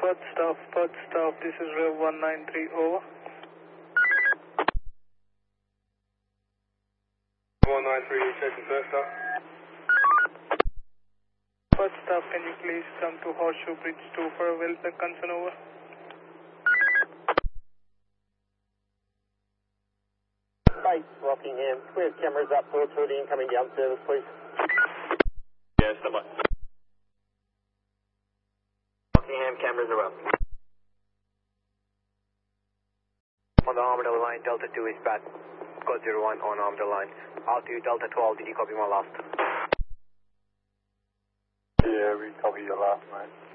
Perth staff, this is Rev 193, over. 193, checking first staff. Perth staff, can you please come to Horseshoe Bridge 2 for a welfare concern, over? Base Rockingham, clear cameras up for the incoming down service, please. Yeah, stand by. Rockingham, cameras are up. On the Armadillo line, Delta 2 is bad. Code 01 on Armadillo line. Altitude Delta 12, did you copy my last? Yeah, we copy your last, mate.